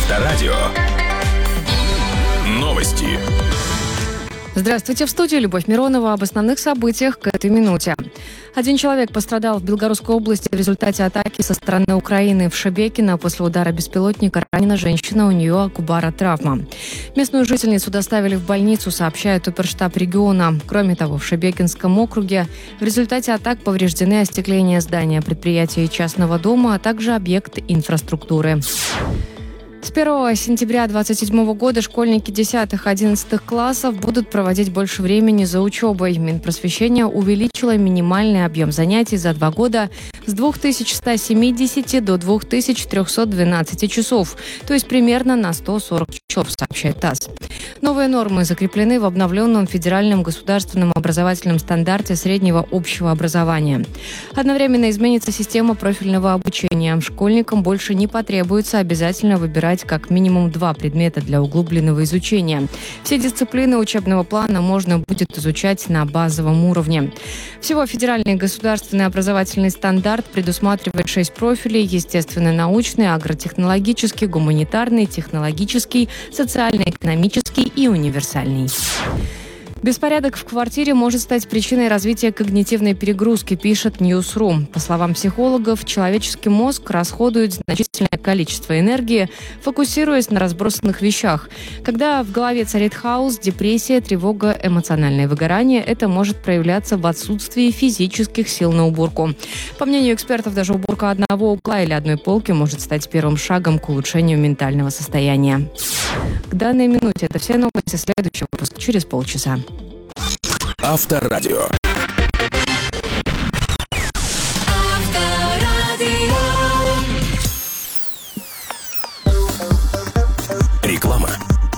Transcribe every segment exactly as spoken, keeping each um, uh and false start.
Авторадио. Новости. Здравствуйте, в студии Любовь Миронова. Об основных событиях к этой минуте. Один человек пострадал в Белгородской области в результате атаки со стороны Украины. В Шебекино после удара беспилотника ранена женщина, у нее губара травма. Местную жительницу доставили в больницу, сообщает оперштаб региона. Кроме того, в Шебекинском округе в результате атак повреждены остекление здания предприятия и частного дома, а также объекты инфраструктуры. С первого сентября две тысячи двадцать седьмого года школьники десятых-одиннадцатых классов будут проводить больше времени за учебой. Минпросвещение увеличило минимальный объем занятий за два года с две тысячи сто семьдесят до две тысячи триста двенадцать часов, то есть примерно на сто сорок часов, сообщает ТАСС. Новые нормы закреплены в обновленном федеральном государственном образовательном стандарте среднего общего образования. Одновременно изменится система профильного обучения. Школьникам больше не потребуется обязательно выбирать как минимум два предмета для углубленного изучения. Все дисциплины учебного плана можно будет изучать на базовом уровне. Всего федеральный государственный образовательный стандарт предусматривает шесть профилей: естественно-научный, агротехнологический, гуманитарный, технологический, социально-экономический и универсальный. Беспорядок в квартире может стать причиной развития когнитивной перегрузки, пишет Ньюс.ру. По словам психологов, человеческий мозг расходует значительное количество энергии, фокусируясь на разбросанных вещах. Когда в голове царит хаос, депрессия, тревога, эмоциональное выгорание, это может проявляться в отсутствии физических сил на уборку. По мнению экспертов, даже уборка одного угла или одной полки может стать первым шагом к улучшению ментального состояния. К данной минуте это все новости. Следующий выпуск через полчаса. Авторадио. Реклама.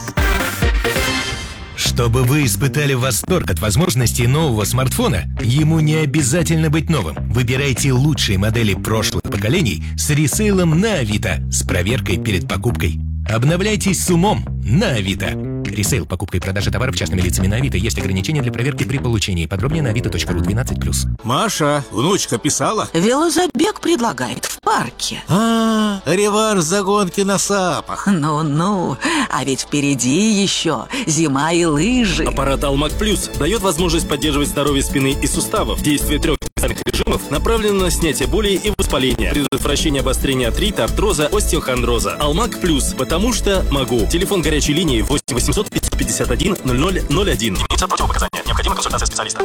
Чтобы вы испытали восторг от возможностей нового смартфона, ему не обязательно быть новым. Выбирайте лучшие модели прошлых поколений с ресейлом на Авито с проверкой перед покупкой. Обновляйтесь с умом на Авито. Ресейл, покупка и продажа товаров частными лицами на Авито. Есть ограничения для проверки при получении. Подробнее на авито точка ру двенадцать плюс. Маша, внучка писала? Велозабег предлагает в парке. А, реванш за гонки на сапах. Ну-ну, а ведь впереди еще зима и лыжи. Аппарат Алмак Плюс дает возможность поддерживать здоровье спины и суставов. Действие трех специальных режимов направлено на снятие боли и воспаления, предотвращение обострения артрита, артроза, остеохондроза. Алмак Плюс, потому что могу. Телефон горячей линии восемь восемьсот пятьсот пятьдесят один ноль ноль ноль один. Имеются противопоказания. Необходима консультация специалиста.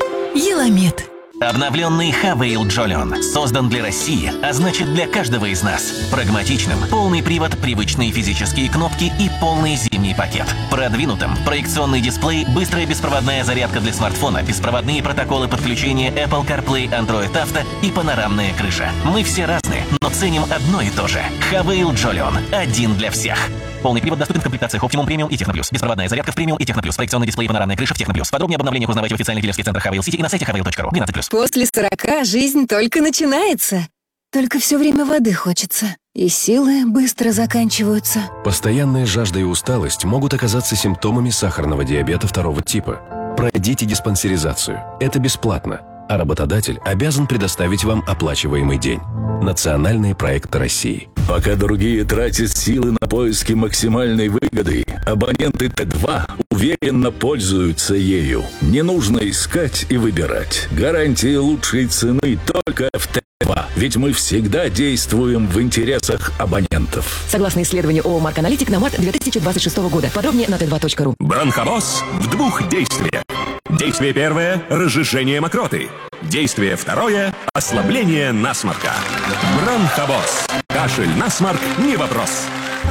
Еламед. Обновленный Хавейл Джолион создан для России, а значит для каждого из нас. Прагматичным, полный привод, привычные физические кнопки и полный зимний пакет. Продвинутым, проекционный дисплей, быстрая беспроводная зарядка для смартфона, беспроводные протоколы подключения Apple CarPlay, Android Auto и панорамная крыша. Мы все разные, но ценим одно и то же. Хавейл Джолион. Один для всех. Полный привод доступен в комплектациях Optimum Premium и Техно Плюс. Беспроводная зарядка в Premium и Техно Плюс. Проекционный дисплей и панорамная крыша в Техно Плюс. Подробнее об обновлениях узнавайте в официальных дилерских центрах Хавейл Сити и на сайте хавейл точка ру. двенадцать плюс. После сорока жизнь только начинается. Только все время воды хочется. И силы быстро заканчиваются. Постоянная жажда и усталость могут оказаться симптомами сахарного диабета второго типа. Пройдите диспансеризацию. Это бесплатно. А работодатель обязан предоставить вам оплачиваемый день. Национальные проекты России. Пока другие тратят силы на поиски максимальной выгоды, абоненты Т два уверенно пользуются ею. Не нужно искать и выбирать. Гарантии лучшей цены только в Т два. Ведь мы всегда действуем в интересах абонентов. Согласно исследованию ООО «Марк Аналитик» на март две тысячи двадцать шестого года. Подробнее на тэ два точка ру. Бронхобоз в двух действиях. Действие первое – разжижение мокроты. Действие второе – ослабление насморка. Бронхобоз. Кашель, насморк – не вопрос.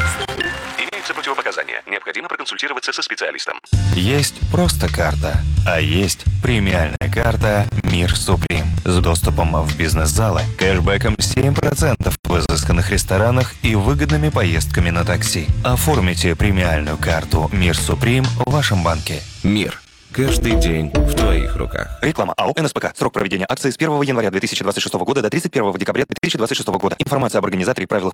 Имеются противопоказания. Необходимо проконсультироваться со специалистом. Есть просто карта, а есть премиальная карта «Мир Суприм» с доступом в бизнес-залы, кэшбэком семь процентов в изысканных ресторанах и выгодными поездками на такси. Оформите премиальную карту «Мир Суприм» в вашем банке. Мир. Каждый день в твоих руках. Реклама АО «эн эс пэ ка». Срок проведения акции с первого января две тысячи двадцать шестого года до тридцать первого декабря две тысячи двадцать шестого года. Информация об организаторе и правилах